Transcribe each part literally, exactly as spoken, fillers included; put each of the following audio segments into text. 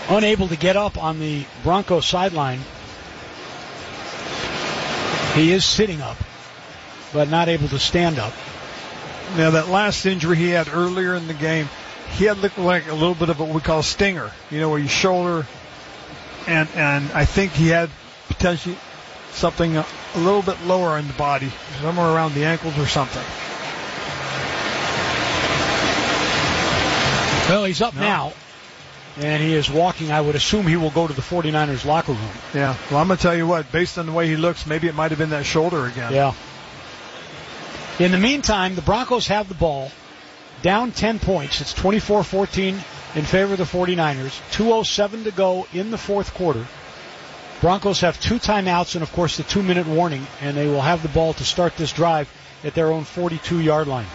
unable to get up on the Broncos sideline. He is sitting up, but not able to stand up. Now, that last injury he had earlier in the game, he had looked like a little bit of what we call a stinger, you know, where you shoulder, and and I think he had potentially something a, a little bit lower in the body, somewhere around the ankles or something. Well, he's up no. now, and he is walking. I would assume he will go to the 49ers locker room. Yeah, well, I'm going to tell you what, based on the way he looks, maybe it might have been that shoulder again. Yeah. In the meantime, the Broncos have the ball, down ten points. It's twenty-four fourteen in favor of the 49ers. two oh seven to go in the fourth quarter. Broncos have two timeouts and, of course, the two-minute warning, and they will have the ball to start this drive at their own forty-two-yard line.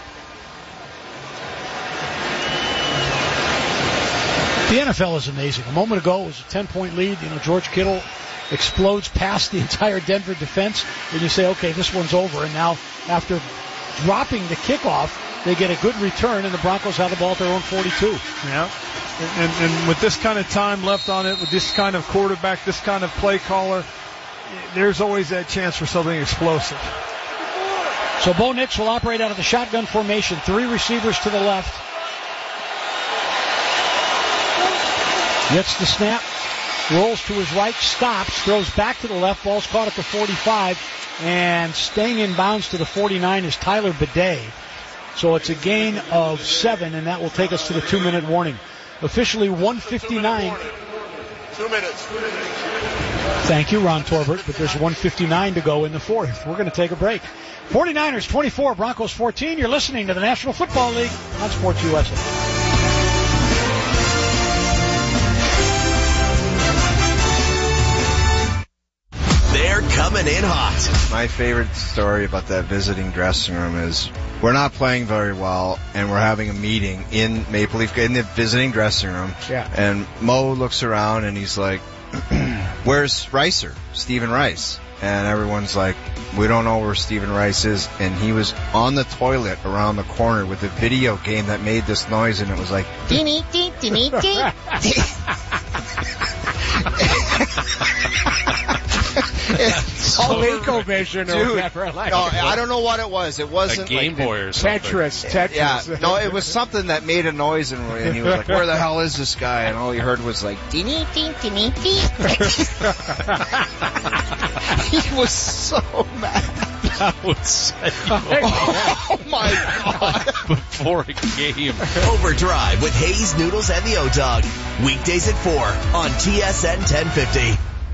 The N F L is amazing. A moment ago, it was a ten-point lead. You know, George Kittle explodes past the entire Denver defense, and you say, okay, this one's over. And now, after dropping the kickoff, they get a good return, and the Broncos have the ball at their own forty-two. Yeah. And, and, and with this kind of time left on it, with this kind of quarterback, this kind of play caller, there's always that chance for something explosive. So Bo Nix will operate out of the shotgun formation. Three receivers to the left. Gets the snap, rolls to his right, stops, throws back to the left. Ball's caught at the forty-five, and staying in bounds to the forty-nine is Tyler Bidet. So it's a gain of seven, and that will take us to the two-minute warning. Officially one fifty-nine. Two minutes. Thank you, Ron Torbert, but there's one fifty-nine to go in the fourth. We're going to take a break. 49ers twenty-four, Broncos fourteen. You're listening to the National Football League on Sports U S A. They're coming in hot. My favorite story about that visiting dressing room is we're not playing very well, and we're having a meeting in Maple Leaf, in the visiting dressing room. Yeah. And Mo looks around, and he's like, where's Ricer, Stephen Rice? And everyone's like, we don't know where Stephen Rice is. And he was on the toilet around the corner with a video game that made this noise, and it was like, Dee dee dee dee dee. Coleco vision or Dude, whatever. Like no, I don't know what it was. It wasn't a Game like Boy or something. Tetris, Tetris. Yeah, no, it was something that made a noise, and, and he was like, where the hell is this guy? And all he heard was like, Dee dee dee dee dee. he was so mad. That would set you Oh, my God. before a game. Overdrive with Hayes, Noodles, and the O-Dog. Weekdays at four on T S N ten fifty.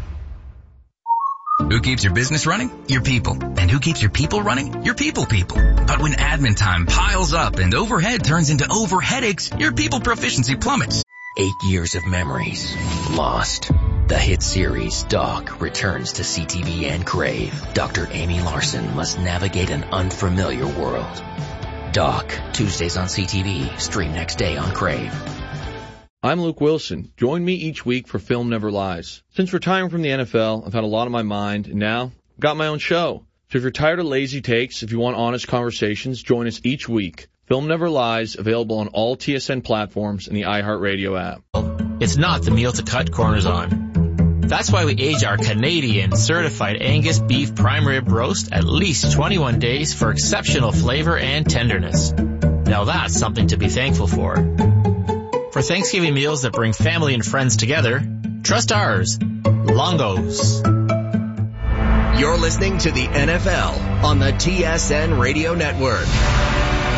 Who keeps your business running? Your people. And who keeps your people running? Your people people. But when admin time piles up and overhead turns into over headaches, your people proficiency plummets. Eight years of memories lost. The hit series Doc returns to C T V and Crave. Doctor Amy Larson must navigate an unfamiliar world. Doc, Tuesdays on C T V, stream next day on Crave. I'm Luke Wilson. Join me each week for Film Never Lies. Since retiring from the N F L, I've had a lot on my mind, and now I've got my own show. So if you're tired of lazy takes, if you want honest conversations, join us each week. Film Never Lies, available on all T S N platforms and the iHeartRadio app. It's not the meal to cut corners on. That's why we age our Canadian certified Angus beef prime rib roast at least twenty-one days for exceptional flavor and tenderness. Now that's something to be thankful for. For Thanksgiving meals that bring family and friends together, trust ours, Longo's. You're listening to the N F L on the T S N Radio Network.